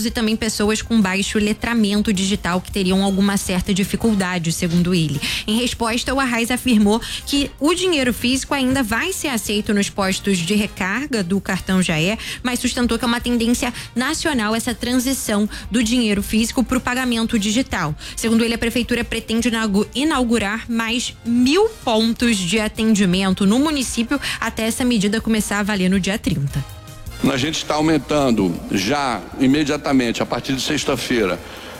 idosos e também pessoas com baixo letramento digital que teriam alguma certa dificuldade, segundo ele. Em resposta, o Arraes afirmou que o dinheiro físico ainda vai ser aceito nos postos de recarga do cartão Jaé, mas sustentou que é uma tendência nacional essa transição do dinheiro físico para o pagamento digital. Segundo ele, a prefeitura pretende inaugurar mais 1.000 pontos de atendimento no município até essa medida começar a valer no dia 30. A gente está aumentando já imediatamente, a partir de sexta-feira,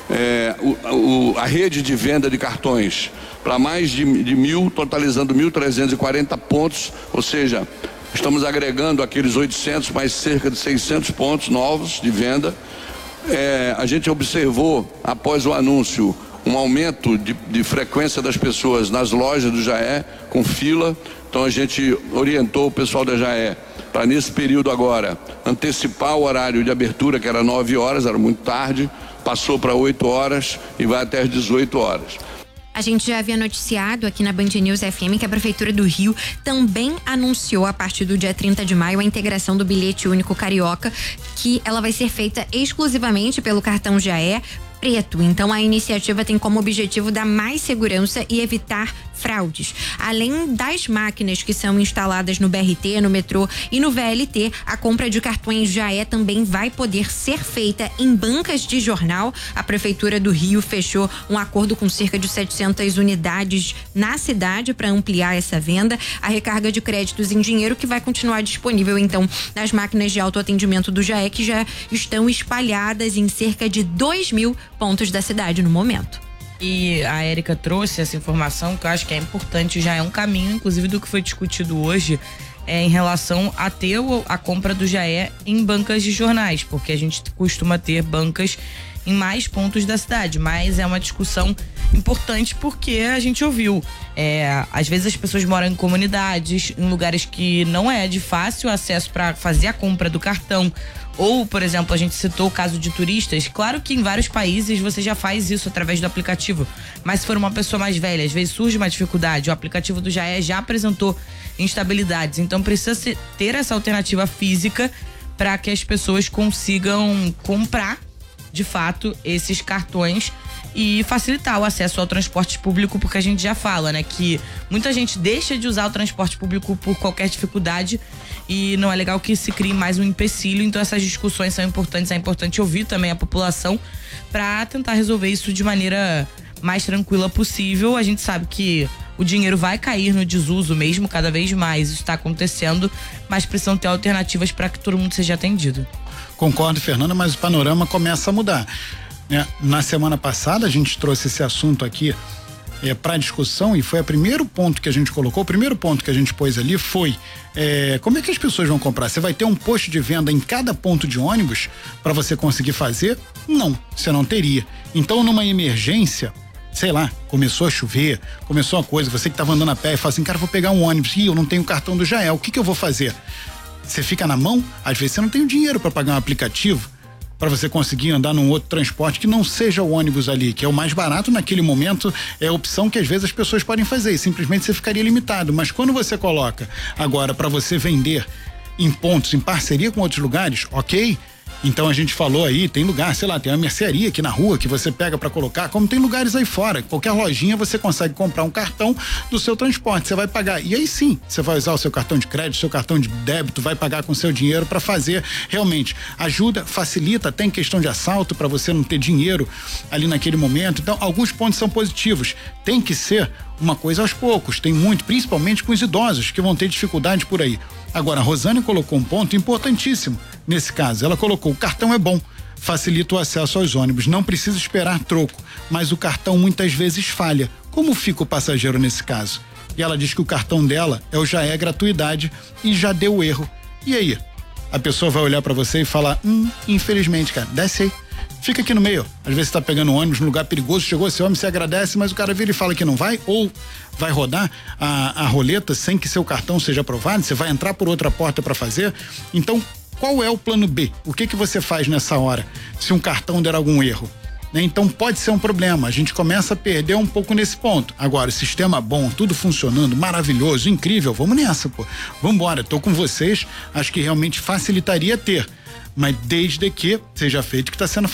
a rede de venda de cartões para mais de 1.000, totalizando 1.340 pontos, ou seja, estamos agregando aqueles 800 mais cerca de 600 pontos novos de venda. A gente observou, após o anúncio, um aumento de frequência das pessoas nas lojas do Jaé, com fila. Então a gente orientou o pessoal da Jaé para, nesse período agora, antecipar o horário de abertura, que era 9 horas, era muito tarde, passou para 8 horas e vai até às 18 horas. A gente já havia noticiado aqui na Band News FM que a Prefeitura do Rio também anunciou a partir do dia 30 de maio a integração do bilhete único carioca, que ela vai ser feita exclusivamente pelo cartão Jaé preto. Então a iniciativa tem como objetivo dar mais segurança e evitar fraudes. Além das máquinas que são instaladas no BRT, no metrô e no VLT, a compra de cartões Jaé também vai poder ser feita em bancas de jornal. A Prefeitura do Rio fechou um acordo com cerca de 700 unidades na cidade para ampliar essa venda. A recarga de créditos em dinheiro que vai continuar disponível então nas máquinas de autoatendimento do Jaé, que já estão espalhadas em cerca de 2.000 pontos da cidade no momento. E a Érica trouxe essa informação que eu acho que é importante, já é um caminho, inclusive, do que foi discutido hoje em relação a ter a compra do Jaé em bancas de jornais, porque a gente costuma ter bancas em mais pontos da cidade, mas é uma discussão importante porque a gente ouviu, às vezes as pessoas moram em comunidades, em lugares que não é de fácil acesso para fazer a compra do cartão. Ou, por exemplo, a gente citou o caso de turistas. Claro que em vários países você já faz isso através do aplicativo, mas se for uma pessoa mais velha, às vezes surge uma dificuldade. O aplicativo do Jaé já apresentou instabilidades, então precisa ter essa alternativa física para que as pessoas consigam comprar de fato esses cartões e facilitar o acesso ao transporte público, porque a gente já fala, né, que muita gente deixa de usar o transporte público por qualquer dificuldade e não é legal que se crie mais um empecilho. Então essas discussões são importantes, é importante ouvir também a população para tentar resolver isso de maneira mais tranquila possível. A gente sabe que o dinheiro vai cair no desuso mesmo, cada vez mais isso está acontecendo, mas precisam ter alternativas para que todo mundo seja atendido. Concordo, Fernanda, mas o panorama começa a mudar. Na semana passada a gente trouxe esse assunto aqui para discussão e foi o primeiro ponto que a gente colocou. O primeiro ponto que a gente pôs ali foi como é que as pessoas vão comprar? Você vai ter um posto de venda em cada ponto de ônibus para você conseguir fazer? Não, você não teria. Então, numa emergência, sei lá, começou a chover, começou uma coisa, você que estava andando a pé e fala assim, cara, vou pegar um ônibus, eu não tenho cartão do Jaé, o que eu vou fazer? Você fica na mão, às vezes você não tem o dinheiro para pagar um aplicativo para você conseguir andar num outro transporte que não seja o ônibus ali, que é o mais barato naquele momento, é a opção que às vezes as pessoas podem fazer e simplesmente você ficaria limitado. Mas quando você coloca agora para você vender em pontos, em parceria com outros lugares, ok? Então a gente falou aí, tem lugar, sei lá, tem uma mercearia aqui na rua que você pega para colocar, como tem lugares aí fora, qualquer lojinha você consegue comprar um cartão do seu transporte, você vai pagar, e aí sim, você vai usar o seu cartão de crédito, seu cartão de débito, vai pagar com seu dinheiro para fazer, realmente, ajuda, facilita, tem questão de assalto para você não ter dinheiro ali naquele momento, então alguns pontos são positivos, tem que ser uma coisa aos poucos, tem muito, principalmente com os idosos que vão ter dificuldade por aí. Agora, a Rosane colocou um ponto importantíssimo nesse caso. Ela colocou: o cartão é bom, facilita o acesso aos ônibus, não precisa esperar troco, mas o cartão muitas vezes falha. Como fica o passageiro nesse caso? E ela diz que o cartão dela Jaé gratuidade e já deu erro. E aí? A pessoa vai olhar pra você e falar: infelizmente, cara, desce aí. Fica aqui no meio. Às vezes você tá pegando um ônibus num lugar perigoso, chegou esse homem, você agradece, mas o cara vira e fala que não vai, ou vai rodar a roleta sem que seu cartão seja aprovado, você vai entrar por outra porta para fazer. Então, qual é o plano B? O que você faz nessa hora, se um cartão der algum erro? Então pode ser um problema, a gente começa a perder um pouco nesse ponto. Agora, sistema bom, tudo funcionando, maravilhoso, incrível, vamos nessa, pô. Vambora, tô com vocês, acho que realmente facilitaria ter, mas desde que seja feito o que está sendo